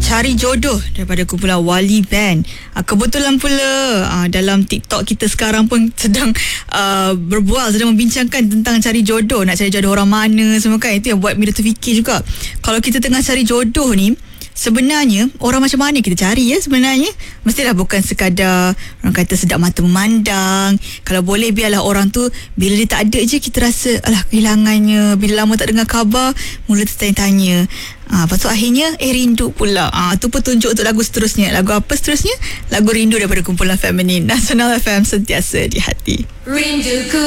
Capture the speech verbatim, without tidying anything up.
Cari Jodoh daripada kumpulan Wali Band. Uh, kebetulan pula uh, dalam TikTok kita sekarang pun sedang uh, berbual, sedang membincangkan tentang cari jodoh. Nak cari jodoh orang mana semua kan. Itu yang buat Mira terfikir juga. Kalau kita tengah cari jodoh ni, sebenarnya orang macam mana kita cari ya sebenarnya? Mestilah bukan sekadar orang kata sedap mata memandang. Kalau boleh biarlah orang tu bila dia tak ada je kita rasa alah kehilangannya. Bila lama tak dengar khabar, mula tertanya-tanya. Ah, lepas tu akhirnya eh rindu pula. Ah, tu petunjuk untuk lagu seterusnya. Lagu apa seterusnya? Lagu Rindu daripada kumpulan Feminin. Nasional F M, sentiasa di hati. Rinduku